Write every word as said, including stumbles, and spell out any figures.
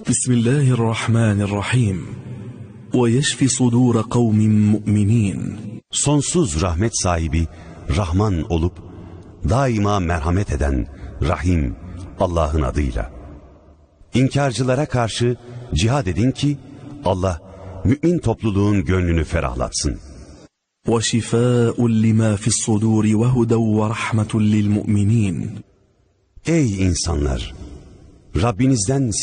Bismillahirrahmanirrahim. Ve yeşfi sudûre kavmin mu'minîn. Sonsuz rahmet sahibi, Rahman olup, daima merhamet eden, Rahim, Allah'ın adıyla. İnkarcılara karşı cihad edin ki, Allah, mümin topluluğun gönlünü ferahlatsın. وَشِفَاءٌ لِمَا فِي الصُّدُورِ وَهُدًى وَرَحْمَةٌ لِلْمُؤْمِنِينَ. Ey insanlar! Rabbinizden